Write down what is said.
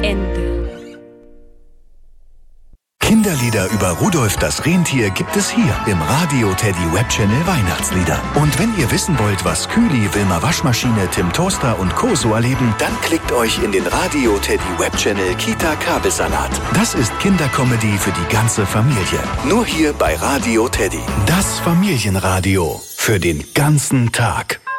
Ende. Kinderlieder über Rudolf das Rentier gibt es hier im Radio Teddy Webchannel Weihnachtslieder. Und wenn ihr wissen wollt, was Kühli, Wilma Waschmaschine, Tim Toaster und Co. so erleben, dann klickt euch in den Radio Teddy Webchannel Kita Kabelsalat. Das ist Kindercomedy für die ganze Familie. Nur hier bei Radio Teddy. Das Familienradio für den ganzen Tag.